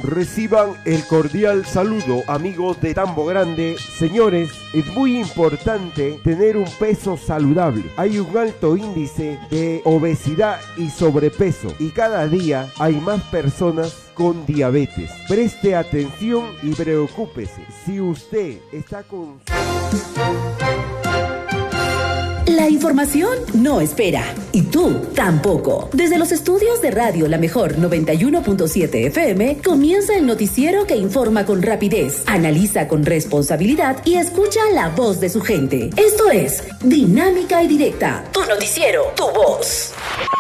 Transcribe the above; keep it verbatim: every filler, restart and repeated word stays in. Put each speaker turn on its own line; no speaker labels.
Reciban el cordial saludo, amigos de Tambo Grande. Señores, es muy importante tener un peso saludable. Hay un alto índice de obesidad y sobrepeso y cada día hay más personas con diabetes. Preste atención y preocúpese. Si usted está con...
La información no espera, y tú tampoco. Desde los estudios de Radio La Mejor noventa y uno punto siete F M comienza el noticiero que informa con rapidez, analiza con responsabilidad y escucha la voz de su gente. Esto es Dinámica y Directa, tu noticiero, tu voz.